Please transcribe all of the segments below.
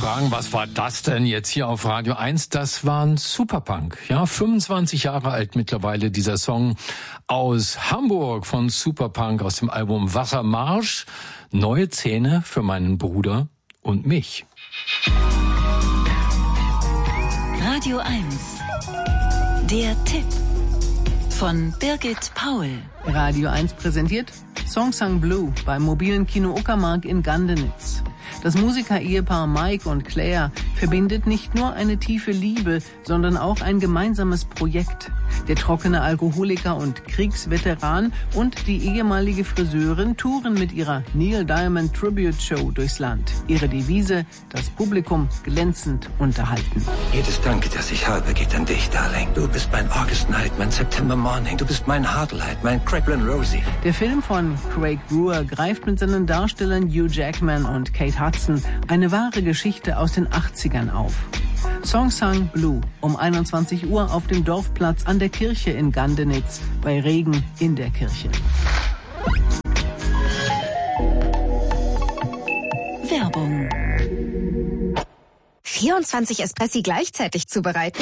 fragen, was war das denn jetzt hier auf Radio 1? Das waren Superpunk. Ja, 25 Jahre alt mittlerweile dieser Song aus Hamburg von Superpunk aus dem Album Wassermarsch. Neue Zähne für meinen Bruder und mich. Radio 1. Der Tipp von Birgit Paul. Radio 1 präsentiert Songsang Blue beim mobilen Kino Uckermark in Gandenitz. Das Musiker-Ehepaar Mike und Claire verbindet nicht nur eine tiefe Liebe, sondern auch ein gemeinsames Projekt. Der trockene Alkoholiker und Kriegsveteran und die ehemalige Friseurin touren mit ihrer Neil Diamond Tribute Show durchs Land. Ihre Devise: das Publikum glänzend unterhalten. Jedes Danke, das ich habe, geht an dich, Darling. Du bist mein August Night, mein September Morning. Du bist mein Heartlight, mein Cracklin' Rosie. Der Film von Craig Brewer greift mit seinen Darstellern Hugh Jackman und Kate Hudson eine wahre Geschichte aus den 80ern auf. Songsang Blue um 21 Uhr auf dem Dorfplatz an der Kirche in Gandenitz, bei Regen in der Kirche. Werbung. 24 Espressi gleichzeitig zubereiten?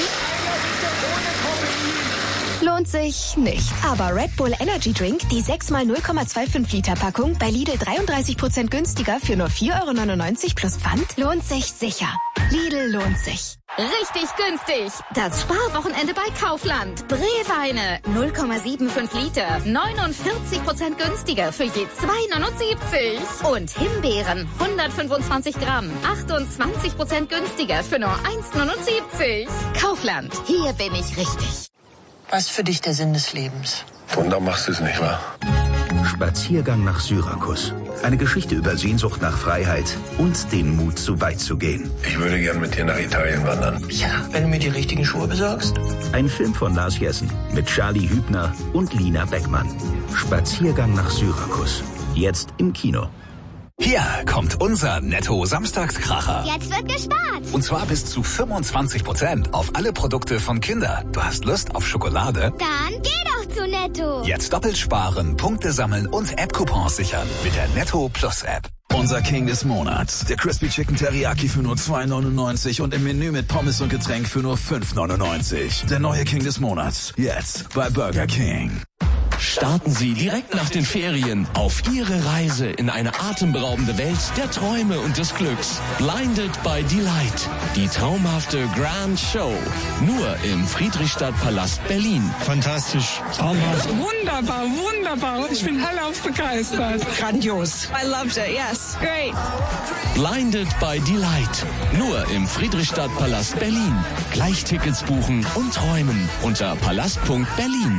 Lohnt sich nicht. Aber Red Bull Energy Drink, die 6x 0,25 Liter Packung, bei Lidl 33% günstiger für nur 4,99 € plus Pfand, lohnt sich sicher. Lidl lohnt sich. Richtig günstig. Das Sparwochenende bei Kaufland. Brewweine 0,75 Liter. 49% günstiger für je 2,79 €. Und Himbeeren 125 Gramm. 28% günstiger für nur 1,79 €. Kaufland. Hier bin ich richtig. Was ist für dich der Sinn des Lebens? Wunder machst du es nicht, wahr? Spaziergang nach Syrakus. Eine Geschichte über Sehnsucht nach Freiheit und den Mut, so weit zu gehen. Ich würde gern mit dir nach Italien wandern. Ja, wenn du mir die richtigen Schuhe besorgst. Ein Film von Lars Jessen mit Charlie Hübner und Lina Beckmann. Spaziergang nach Syrakus. Jetzt im Kino. Hier kommt unser Netto-Samstagskracher. Jetzt wird gespart. Und zwar bis zu 25% auf alle Produkte von Kinder. Du hast Lust auf Schokolade? Dann geh doch zu Netto. Jetzt doppelt sparen, Punkte sammeln und App-Coupons sichern mit der Netto Plus App. Unser King des Monats. Der Crispy Chicken Teriyaki für nur 2,99 € und im Menü mit Pommes und Getränk für nur 5,99 €. Der neue King des Monats. Jetzt bei Burger King. Starten Sie direkt nach den Ferien auf Ihre Reise in eine atemberaubende Welt der Träume und des Glücks. Blinded by Delight. Die traumhafte Grand Show. Nur im Friedrichstadtpalast Berlin. Fantastisch. Traumhaft. Wunderbar, wunderbar. Ich bin hellauf begeistert. Grandios. I loved it, yes. Great. Blinded by Delight. Nur im Friedrichstadtpalast Berlin. Gleich Tickets buchen und träumen unter palast.berlin.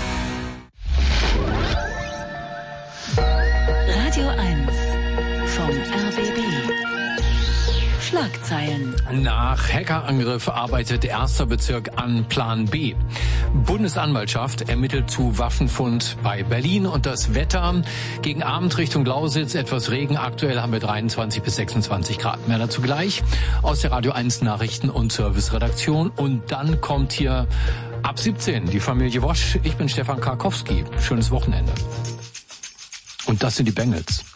Radio 1 vom RBB. Schlagzeilen. Nach Hackerangriff arbeitet 1. Bezirk an Plan B. Bundesanwaltschaft ermittelt zu Waffenfund bei Berlin. Und das Wetter gegen Abend Richtung Lausitz, etwas Regen. Aktuell haben wir 23 bis 26 Grad. Mehr dazu gleich aus der Radio 1 Nachrichten- und Serviceredaktion. Und dann kommt hier ab 17 die Familie Wosch. Ich bin Stefan Karkowski. Schönes Wochenende. Und das sind die Bengals.